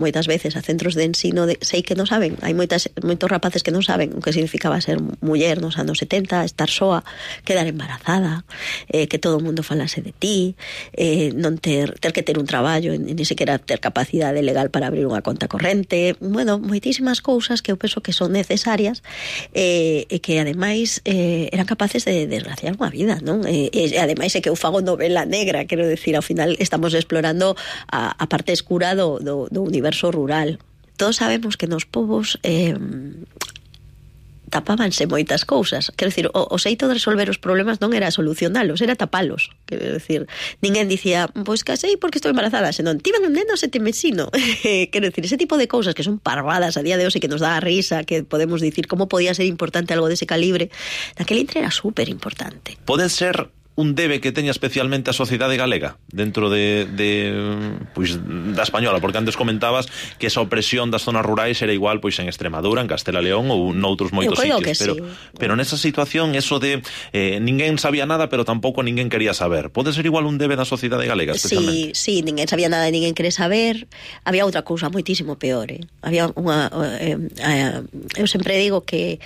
moitas veces a centros de ensino sei que non saben, hai moitos rapaces que non saben o que significaba ser muller nos anos 70, estar soa, quedar embarazada, que todo o mundo falase de ti, non ter que ter un traballo, ni sequera ter capacidade legal para abrir unha conta corrente, bueno, moitísimas cousas que eu penso que son necesarias e que ademais eran capaces de desgraciar unha vida, non? E ademais é que eu fago novela negra, quero decir, ao final estamos explorando a parte escura do universo rural. Todos sabemos que nos povos tapábanse moitas cousas. Quero dicir, o xeito de resolver os problemas non era solucionalos, era tapalos. Quero dicir, ninguén dicía, pois casei porque estou embarazada, senón, tiven un neno setemesino. Quero dicir, ese tipo de cousas que son parvadas a día de hoxe, que nos dá a risa, que podemos dicir como podía ser importante algo dese calibre, naquele intre era super importante. Pode ser un debe que teña especialmente a sociedade galega dentro pois da española, porque antes comentabas que esa opresión das zonas rurais era igual pois en Extremadura, en Castela e León ou noutros moitos sitios, pero nesa situación eso de ninguén sabía nada, pero tampouco ninguén quería saber. Pode ser igual un debe da sociedade galega especialmente? Sí, ninguén sabía nada, ninguén quere saber. Había outra cousa moitísimo peor, Había unha eu sempre digo que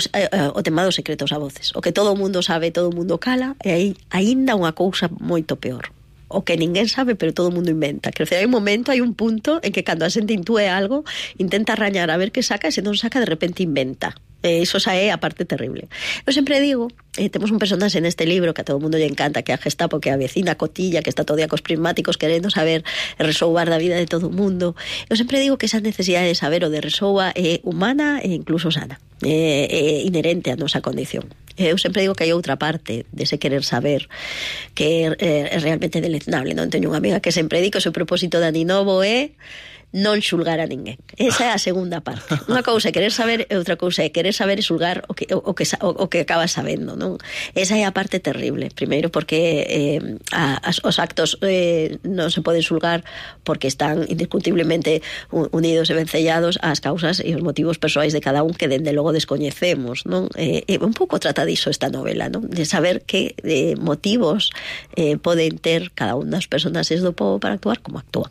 o tema dos secretos a voces, o que todo o mundo sabe, todo o mundo cala, e aí aínda unha cousa moito peor, o que ninguén sabe pero todo o mundo inventa. Quero dizer, hai un momento, hai un punto en que cando a xente intúe algo, intenta rañar a ver que saca, e se non saca, de repente inventa. Iso xa é a parte terrible. Eu sempre digo, temos un personaxe neste libro que a todo o mundo lle encanta, que é a Gestapo, que é a vecina cotilla, que está todo día cos prismáticos querendo saber e resolvar da vida de todo o mundo. Eu sempre digo que esa necesidade de saber o de resolva é humana e incluso sana, é inherente á nosa condición. Eu sempre digo que hai outra parte dese querer saber que é realmente deleznable, non? Teño unha amiga que sempre di que o seu propósito de aninovo é non xulgar a ninguén. Esa é a segunda parte. Unha cousa é querer saber e outra cousa é querer saber e xulgar o que acabas sabendo, non? Esa é a parte terrible. Primeiro porque os actos non se poden xulgar porque están indiscutiblemente unidos e vencellados ás causas e os motivos persoais de cada un que dende logo descoñecemos, non? Un pouco trata diso esta novela, non? De saber que motivos poden ter cada un das personaxes do pobo para actuar como actúa.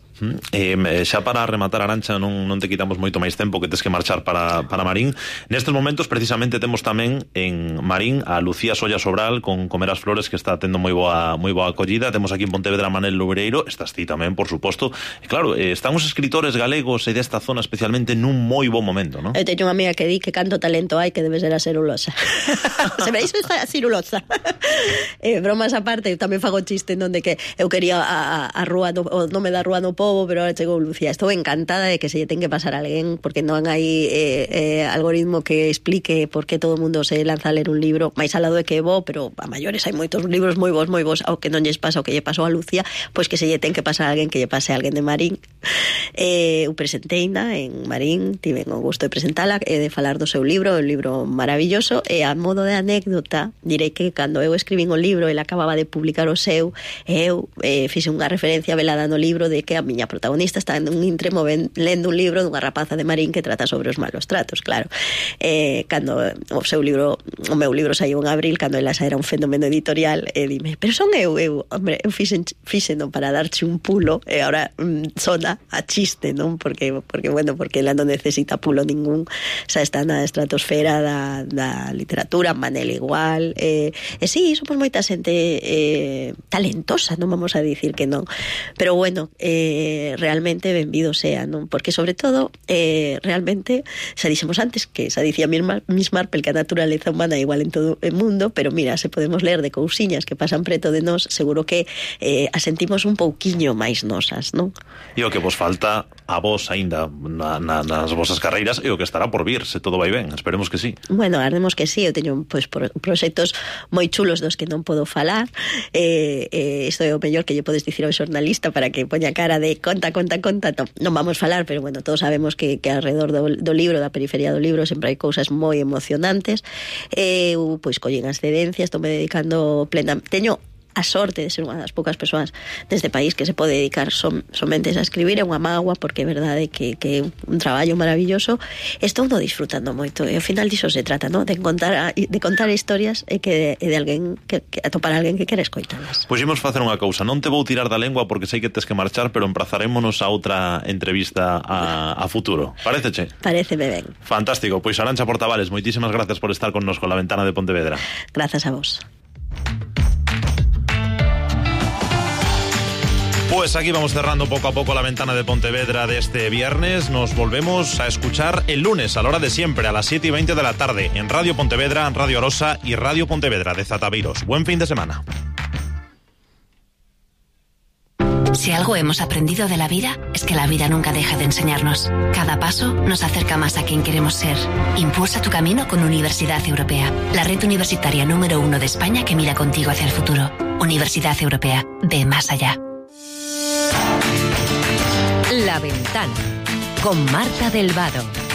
Xa para rematar, Arantxa, non te quitamos moito máis tempo, que tes que marchar para Marín. Nestes momentos precisamente temos tamén en Marín a Lucía Solla Sobral con Comer as Flores, que está tendo moi boa acollida. Temos aquí en Pontevedra Manel Loureiro, estás ti tamén, por suposto. E claro, están os escritores galegos e desta zona especialmente nun moi bo momento, non? Eu teño unha amiga que di que canto talento hai, que debe ser a celulosa. Se veis esta celulosa. Bromas aparte, eu tamén fago chiste non de que eu quería a rúa, o nome da rúa no pobo, pero ahora chegou Lucía. Estou encantada de que se lle ten que pasar a alguén, porque non hai algoritmo que explique por que todo o mundo se lanza a ler un libro, máis alado é que é bo, pero a maiores hai moitos libros moi bons, ao que non lles pasa o que lle pasou a Lucía, pois que se lle ten que pasar a alguén, que lle pase a alguén de Marín. Eu presenteina en Marín, tiven o gusto de presentala e de falar do seu libro, un libro maravilloso, e a modo de anécdota direi que cando eu escribín o libro, ele acababa de publicar o seu, e eu fixe unha referencia velada no libro de que a miña protagonista está en un intremo lendo un libro dunha rapaza de Marín que trata sobre os malos tratos, claro. Cando o meu libro saiu en abril, cando ela xa era un fenómeno editorial, dime, pero son eu fixeno para darche un pulo, e agora sona a chiste, non? Porque ela non necesita pulo ningún, xa está na estratosfera da literatura, Manel igual, sí, somos moita xente talentosa, non vamos a dicir que non, pero bueno, realmente benvido sea, non? Porque sobre todo realmente, xa dixemos antes que xa dicía Miss Marple que a naturaleza humana é igual en todo o mundo, pero mira, se podemos ler de cousiñas que pasan preto de nós, seguro que a sentimos un pouquiño máis nosas, non? E o que vos falta a vos aínda nas vosas carreiras e o que estará por vir, se todo vai ben, esperemos que sí. Bueno, agardemos que sí, eu teño pois proxectos moi chulos dos que non podo falar, isto é o mellor que lle podes dicir ao xornalista para que poña cara de conta, non vamos falar, pero bueno, todos sabemos que alrededor do libro, da periferia do libro, sempre hai cousas moi emocionantes. Eu pois collín as cedencias, estou me dedicando plena. Teño a sorte de ser unha das poucas persoas deste país que se pode dedicar somente a escribir, é unha mágoa, porque é verdade que é un traballo maravilloso. Estou disfrutando moito, e ao final diso se trata, ¿no? de contar historias e de alguén que atopar a alguén que quere escoitalas. Pois imos facer unha cousa, non te vou tirar da lengua porque sei que tes que marchar, pero emprazarémonos a outra entrevista a futuro. Paréceche? Paréceme ben. Fantástico, pois Arantxa Portavales, moitísimas gracias por estar connosco en La Ventana de Pontevedra. Grazas a vos. Pues aquí vamos cerrando poco a poco La Ventana de Pontevedra de este viernes. Nos volvemos a escuchar el lunes a la hora de siempre, a las 7:20 de la tarde, en Radio Pontevedra, Radio Arosa y Radio Pontevedra de Zataveiros. Buen fin de semana. Si algo hemos aprendido de la vida, es que la vida nunca deja de enseñarnos. Cada paso nos acerca más a quien queremos ser. Impulsa tu camino con Universidad Europea, la red universitaria número 1 de España que mira contigo hacia el futuro. Universidad Europea, ve más allá. La Ventana, con Marta del Vado.